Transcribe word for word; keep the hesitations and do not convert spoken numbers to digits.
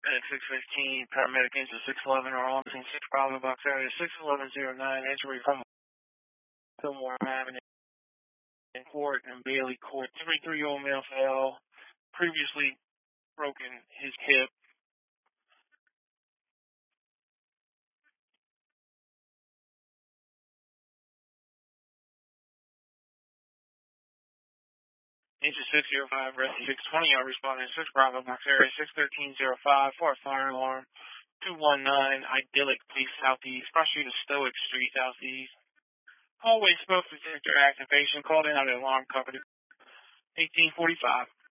At six fifteen, paramedic into six eleven are on scene six Bravo box area six eleven zero nine, entry from Fillmore Avenue in Court and Bailey Court. thirty-three-year-old male fell, previously broken his hip. Into six zero five, rescue six twenty, are responding six Bravo box area six thirteen zero five for a fire alarm. two one nine, Idyllic Police Southeast, cross street of Stoic Street Southeast. Hallway smoke detector activation, called in on the alarm company. eighteen forty-five.